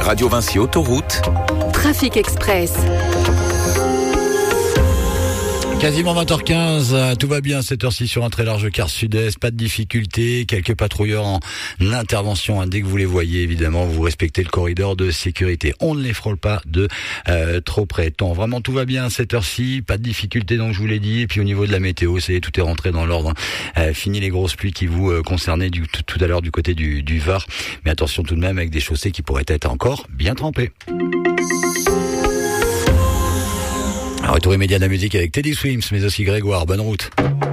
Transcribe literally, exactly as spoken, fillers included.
Radio Vinci Autoroute. Trafic Express. Quasiment vingt heures quinze, tout va bien à cette heure-ci sur un très large quart sud-est, pas de difficulté, quelques patrouilleurs en intervention, hein, dès que vous les voyez évidemment, vous respectez le corridor de sécurité, on ne les frôle pas de euh, trop près. Tant, vraiment tout va bien à cette heure-ci, pas de difficulté donc je vous l'ai dit, et puis au niveau de la météo, c'est tout est rentré dans l'ordre, hein. euh, fini les grosses pluies qui vous euh, concernaient du, tout, tout à l'heure du côté du, du Var, mais attention tout de même avec des chaussées qui pourraient être encore bien trempées. Retour immédiat de la musique avec Teddy Swims, mais aussi Grégoire. Bonne route.